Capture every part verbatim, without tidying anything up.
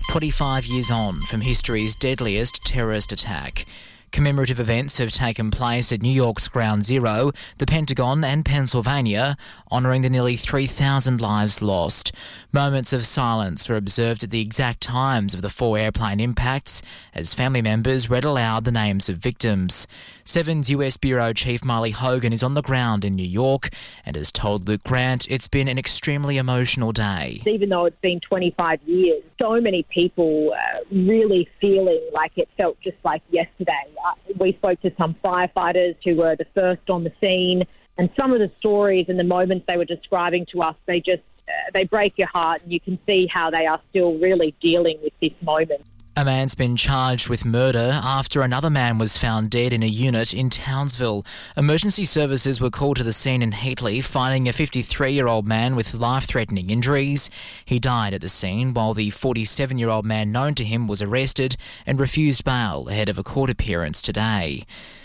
twenty-five years on from history's deadliest terrorist attack. Commemorative events have taken place at New York's Ground Zero, the Pentagon and Pennsylvania, honouring the nearly three thousand lives lost. Moments of silence were observed at the exact times of the four airplane impacts as family members read aloud the names of victims. Seven's U S Bureau Chief Marley Hogan is on the ground in New York and has told Luke Grant it's been an extremely emotional day. Even though it's been twenty-five years, so many people uh, really feeling like it felt just like yesterday. Uh, we spoke to some firefighters who were the first on the scene, and some of the stories and the moments they were describing to us, they just uh, they break your heart, and you can see how they are still really dealing with this moment. A man's been charged with murder after another man was found dead in a unit in Townsville. Emergency services were called to the scene in Heatley, finding a fifty-three-year-old man with life-threatening injuries. He died at the scene, while the forty-seven-year-old man known to him was arrested and refused bail ahead of a court appearance today.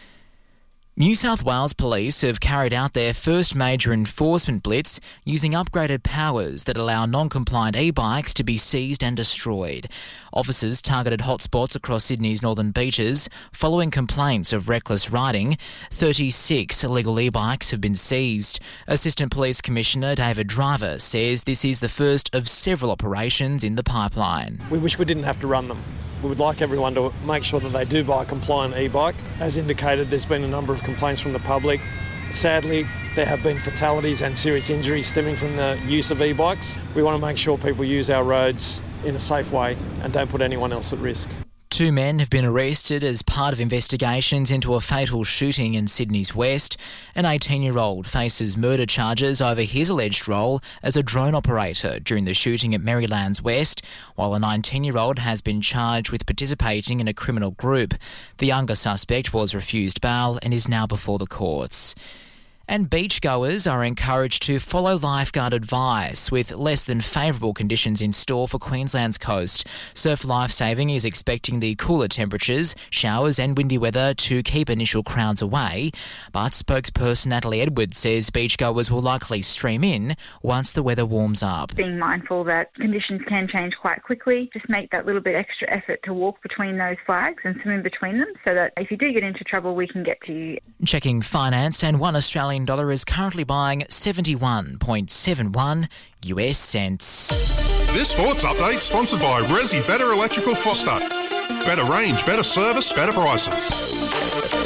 New South Wales Police have carried out their first major enforcement blitz using upgraded powers that allow non-compliant e-bikes to be seized and destroyed. Officers targeted hotspots across Sydney's northern beaches following complaints of reckless riding. thirty-six illegal e-bikes have been seized. Assistant Police Commissioner David Driver says this is the first of several operations in the pipeline. We wish we didn't have to run them. We would like everyone to make sure that they do buy a compliant e-bike. As indicated, there's been a number of complaints from the public. Sadly, there have been fatalities and serious injuries stemming from the use of e-bikes. We want to make sure people use our roads in a safe way and don't put anyone else at risk. Two men have been arrested as part of investigations into a fatal shooting in Sydney's West. An eighteen-year-old faces murder charges over his alleged role as a drone operator during the shooting at Maryland's West, while a nineteen-year-old has been charged with participating in a criminal group. The younger suspect was refused bail and is now before the courts. And beachgoers are encouraged to follow lifeguard advice with less than favourable conditions in store for Queensland's coast. Surf Lifesaving is expecting the cooler temperatures, showers and windy weather to keep initial crowds away, but spokesperson Natalie Edwards says beachgoers will likely stream in once the weather warms up. Being mindful that conditions can change quite quickly, just make that little bit extra effort to walk between those flags and swim in between them so that if you do get into trouble, we can get to you. Checking finance, and one Australian dollar is currently buying seventy-one point seven one U S cents. This sports update sponsored by Resi Better Electrical Foster. Better range, better service, better prices.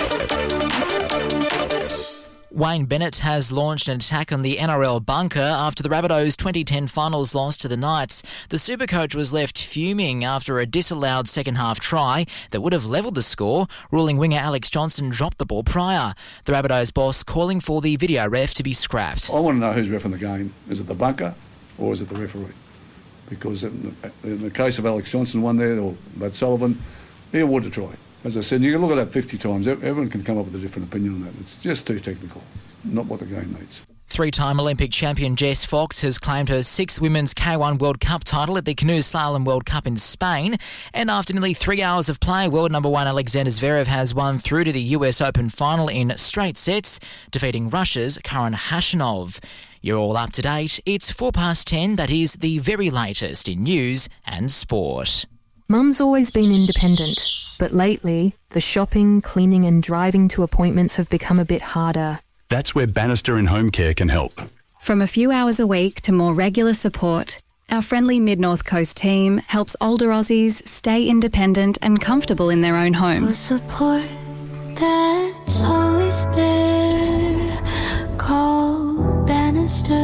Wayne Bennett has launched an attack on the N R L bunker after the Rabbitohs' twenty ten finals loss to the Knights. The Supercoach was left fuming after a disallowed second-half try that would have levelled the score, ruling winger Alex Johnston dropped the ball prior. The Rabbitohs boss calling for the video ref to be scrapped. I want to know who's reffing the game. Is it the bunker or is it the referee? Because in the, in the case of Alex Johnston, one there, or Matt Sullivan, he awarded a try. As I said, you can look at that fifty times. Everyone can come up with a different opinion on that. It's just too technical, not what the game needs. Three-time Olympic champion Jess Fox has claimed her sixth Women's K one World Cup title at the Canoe Slalom World Cup in Spain. And after nearly three hours of play, world number one Alexander Zverev has won through to the U S Open final in straight sets, defeating Russia's Karen Khachanov. You're all up to date. It's four past ten. That is the very latest in news and sport. Mum's always been independent, but lately, the shopping, cleaning and driving to appointments have become a bit harder. That's where Bannister and Home Care can help. From a few hours a week to more regular support, our friendly Mid-North Coast team helps older Aussies stay independent and comfortable in their own homes. Support that's always there. Call Bannister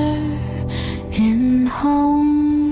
in Home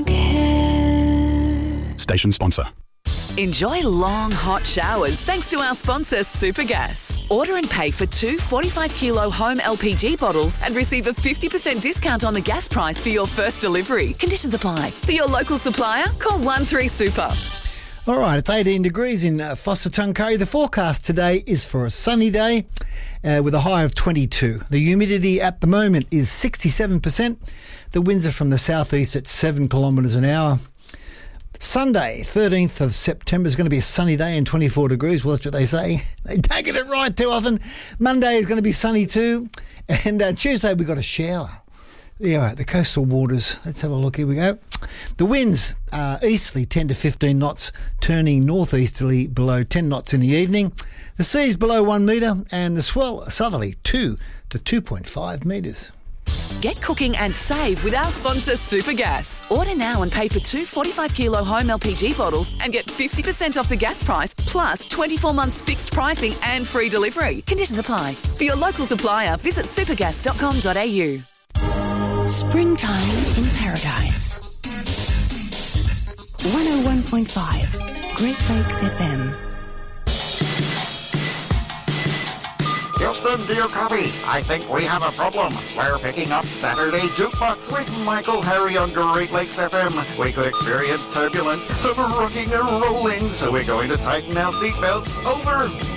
Care. Station sponsor. Enjoy long, hot showers thanks to our sponsor, Supergas. Order and pay for two forty-five kilo home L P G bottles and receive a fifty percent discount on the gas price for your first delivery. Conditions apply. For your local supplier, call one three super. All right, it's eighteen degrees in uh, Foster Tuncurry. The forecast today is for a sunny day uh, with a high of twenty-two. The humidity at the moment is sixty-seven percent. The winds are from the southeast at seven kilometres an hour. Sunday, thirteenth of September, is going to be a sunny day and twenty-four degrees. Well, that's what they say. They don't get it right too often. Monday is going to be sunny too. And uh, Tuesday, we've got a shower. Yeah, the coastal waters. Let's have a look. Here we go. The winds are easterly ten to fifteen knots, turning northeasterly below ten knots in the evening. The sea's below one metre and the swell southerly two to two point five metres. Get cooking and save with our sponsor Supergas. Order now and pay for two forty-five kilo home L P G bottles and get fifty percent off the gas price plus twenty-four months fixed pricing and free delivery. Conditions apply. For your local supplier, visit supergas dot com dot a u. Springtime in Paradise. one oh one point five Great Lakes F M. Houston, do you copy? I think we have a problem. We're picking up Saturday Jukebox with Michael Harry on Great Lakes F M. We could experience turbulence, some rocking and rolling, so we're going to tighten our seatbelts. Over.